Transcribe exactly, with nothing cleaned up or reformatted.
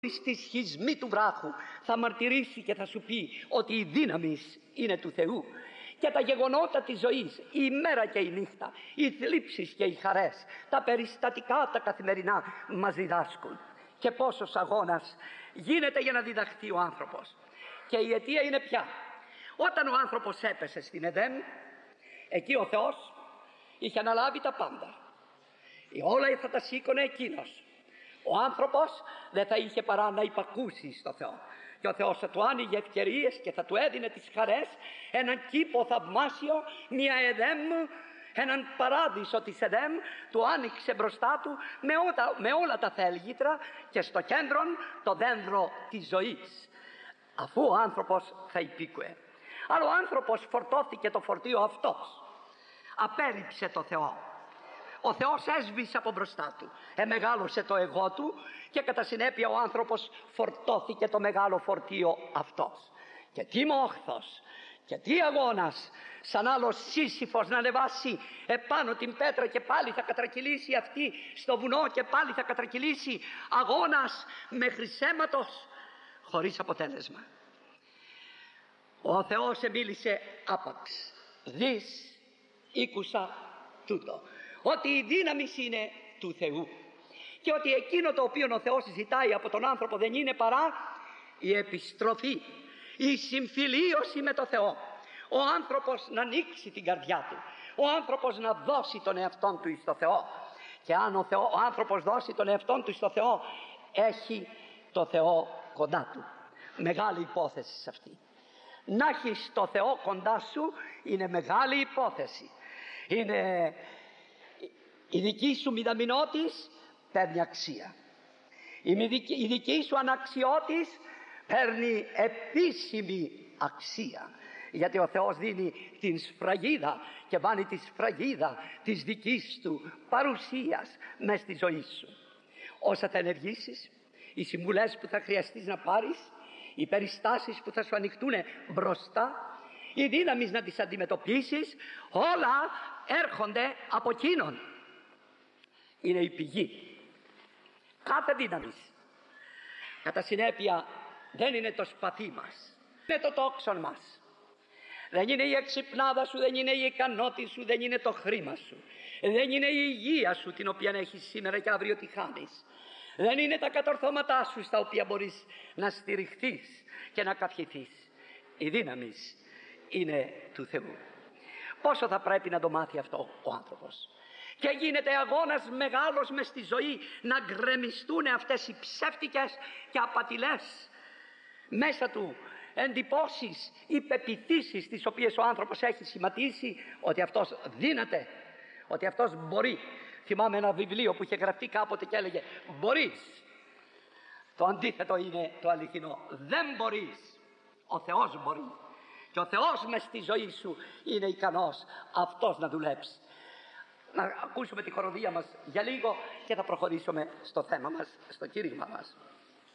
στη σχισμή του βράχου θα μαρτυρήσει και θα σου πει ότι η δύναμη είναι του Θεού, και τα γεγονότα της ζωής, η ημέρα και η νύχτα, οι θλίψεις και οι χαρές, τα περιστατικά τα καθημερινά μας διδάσκουν. Και πόσος αγώνας γίνεται για να διδαχθεί ο άνθρωπος. Και η αιτία είναι πια: όταν ο άνθρωπος έπεσε στην Εδέμ, εκεί ο Θεός είχε αναλάβει τα πάντα. Όλα θα τα σήκωνε εκείνος. Ο άνθρωπος δεν θα είχε παρά να υπακούσει στο Θεό, και ο Θεός θα του άνοιγε ευκαιρίες και θα του έδινε τις χαρές, έναν κήπο θαυμάσιο, μια Εδέμ, έναν παράδεισο της Εδέμ του άνοιξε μπροστά του με όλα, με όλα τα θέλγητρα, και στο κέντρο το δέντρο της ζωής, αφού ο άνθρωπος θα υπήκουε. Αλλά ο άνθρωπος φορτώθηκε το φορτίο αυτός, απέρριψε το Θεό. Ο Θεός έσβησε από μπροστά του, εμεγάλωσε το εγώ του, και κατά συνέπεια ο άνθρωπος φορτώθηκε το μεγάλο φορτίο αυτός. Και τι μόχθος και τι αγώνας, σαν άλλος Σύσυφος να ανεβάσει επάνω την πέτρα και πάλι θα κατρακυλήσει αυτή στο βουνό και πάλι θα κατρακυλήσει, αγώνας μέχρι αίματος, χωρίς αποτέλεσμα. Ο Θεός εμίλησε άπαξ: δεις, ήκουσα τούτο, ότι η δύναμη είναι του Θεού, και ότι εκείνο το οποίο ο Θεός ζητάει από τον άνθρωπο δεν είναι παρά η επιστροφή, η συμφιλίωση με το Θεό. Ο άνθρωπος να ανοίξει την καρδιά του, ο άνθρωπος να δώσει τον εαυτόν του στο Θεό. Και αν ο, Θεό, ο άνθρωπος δώσει τον εαυτόν του στο Θεό, έχει το Θεό κοντά του. Μεγάλη υπόθεση σε αυτή. Να έχεις το Θεό κοντά σου είναι μεγάλη υπόθεση. Είναι η δική σου μηδαμινότης παίρνει αξία. Η δική, η δική σου αναξιότης παίρνει επίσημη αξία. Γιατί ο Θεός δίνει την σφραγίδα και βάνει τη σφραγίδα της δικής του παρουσίας μες στη ζωή σου. Όσα θα ενεργήσεις, οι συμβουλές που θα χρειαστείς να πάρεις, οι περιστάσεις που θα σου ανοιχτούν μπροστά, η δύναμη να τις αντιμετωπίσεις, όλα έρχονται από εκείνον. Είναι η πηγή κάθε δύναμης. Κατά συνέπεια δεν είναι το σπαθί μας, είναι το τόξον μας. Δεν είναι η εξυπνάδα σου, δεν είναι η ικανότητα σου, δεν είναι το χρήμα σου, δεν είναι η υγεία σου την οποία έχεις σήμερα και αύριο τη χάνεις, δεν είναι τα κατορθώματά σου στα οποία μπορείς να στηριχθείς και να καυχηθείς. Η δύναμη είναι του Θεού. Πόσο θα πρέπει να το μάθει αυτό ο άνθρωπος. Και γίνεται αγώνας μεγάλος μες στη ζωή να γκρεμιστούν αυτές οι ψεύτικες και απατηλές μέσα του εντυπώσεις ή πεποιθήσεις τις οποίες ο άνθρωπος έχει σχηματίσει ότι αυτός δύναται, ότι αυτός μπορεί. Θυμάμαι ένα βιβλίο που είχε γραφτεί κάποτε και έλεγε μπορείς. Το αντίθετο είναι το αληθινό. Δεν μπορείς. Ο Θεός μπορεί. Και ο Θεός μες στη ζωή σου είναι ικανός αυτός να δουλέψει. Να ακούσουμε τη χοροδία μας για λίγο και θα προχωρήσουμε στο θέμα μας, στο κήρυγμα μας.